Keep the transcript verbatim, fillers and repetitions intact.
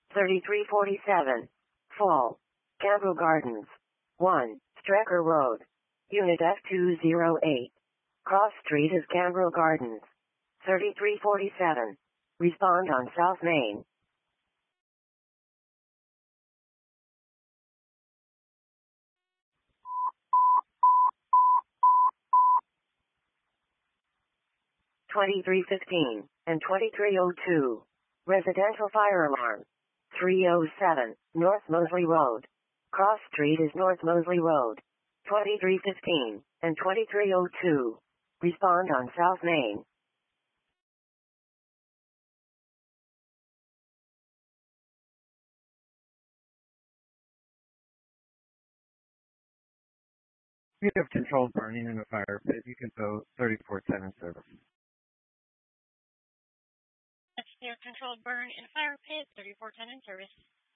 thirty-three forty-seven. Fall. Cambro Gardens. one. Strecker Road. Unit F two oh eight. Cross Street is Cambro Gardens. thirty-three forty-seven. Respond on South Main. twenty-three fifteen and twenty-three oh two. Residential fire alarm. three oh seven, North Mosley Road. Cross Street is North Mosley Road. twenty-three fifteen and twenty-three oh two. Respond on South Main. If you have controlled burning in a fire pit, you can go thirty-four ten in service. That's their controlled burn in a fire pit, thirty-four ten in service.